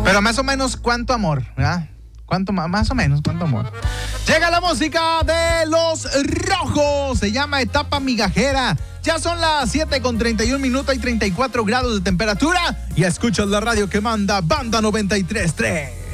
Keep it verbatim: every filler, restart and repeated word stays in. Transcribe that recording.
Pero más o menos, ¿cuánto amor? ¿Verdad? ¿Cuánto más? Más o menos, ¿cuánto amor? Llega la música de Los Rojos. Se llama Etapa Migajera. Ya son las siete con treinta y un minutos y treinta y cuatro grados de temperatura. Y escuchas la radio que manda Banda noventa y tres punto tres.